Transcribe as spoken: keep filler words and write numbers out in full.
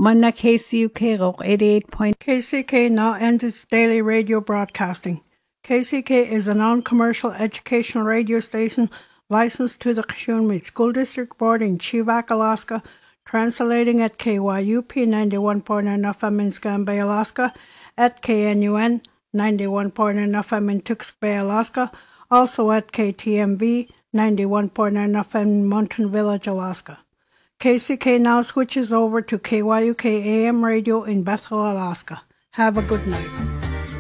Manna K C U K Rock eighty-eight point. K C K now ends its daily radio broadcasting. K C K is a non-commercial educational radio station licensed to the Kashunmeet School District Board in Chivak, Alaska, translating at K Y U P ninety-one point nine F M in Scan Bay, Alaska, at K N U N ninety-one point nine F M in Tewksbury Bay, Alaska, also at K T M V ninety-one point nine F M in Mountain Village, Alaska. K C K now switches over to K Y U K A M radio in Bethel, Alaska. Have a good night.